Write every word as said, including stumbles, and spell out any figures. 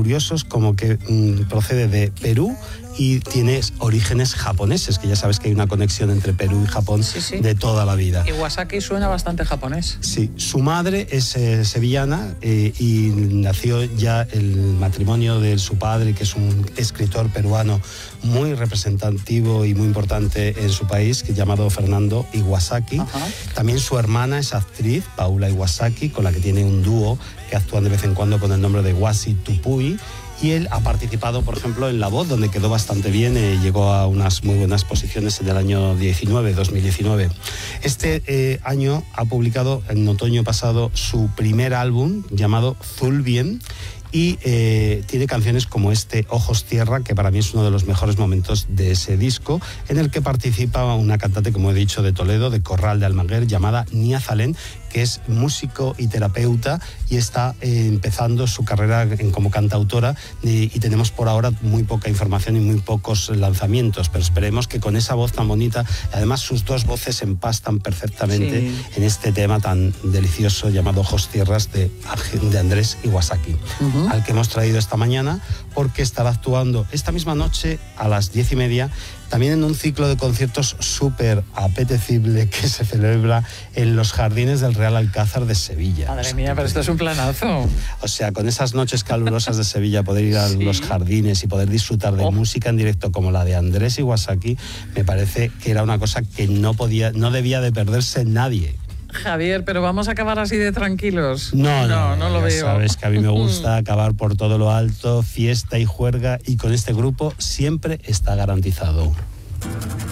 curiosos como que mmm, procede de Perú y tiene orígenes japoneses, que ya sabes que hay una conexión entre Perú y Japón sí, sí. de toda la vida. Iwasaki suena bastante japonés. Sí, su madre es eh, sevillana eh, y nació ya el matrimonio de su padre, que es un escritor peruano muy representativo y muy importante en su país, que es llamado Fernando Iwasaki. Ajá. También su hermana es actriz, Paula Iwasaki, con la que tiene un dúo que actúan de vez en cuando con el nombre de Iwasi Tupui. Y él ha participado, por ejemplo, en La Voz, donde quedó bastante bien, eh, llegó a unas muy buenas posiciones en el año diecinueve, dos mil diecinueve. Este eh, año ha publicado, en otoño pasado, su primer álbum llamado Zulbien, y eh, tiene canciones como este Ojos Tierra, que para mí es uno de los mejores momentos de ese disco, en el que participa una cantante, como he dicho, de Toledo, de Corral de Almaguer, llamada Nia Zalén, que es músico y terapeuta y está eh, empezando su carrera en, como cantautora y, y tenemos por ahora muy poca información y muy pocos lanzamientos, pero esperemos que con esa voz tan bonita, además sus dos voces empastan perfectamente sí. en este tema tan delicioso llamado Ojos Tierras de, de Andrés Iwasaki, uh-huh. al que hemos traído esta mañana porque estará actuando esta misma noche a las diez y media también en un ciclo de conciertos súper apetecible que se celebra en los jardines del Real Alcázar de Sevilla. Madre o sea, mía, pero esto es un planazo. O sea, con esas noches calurosas de Sevilla, poder ir a sí. los jardines y poder disfrutar de oh. música en directo como la de Andrés Iwasaki, me parece que era una cosa que no podía, no debía de perderse nadie. Javier, pero vamos a acabar así de tranquilos. No, no, no, no lo ya veo. Sabes que a mí me gusta acabar por todo lo alto, fiesta y juerga, y con este grupo siempre está garantizado.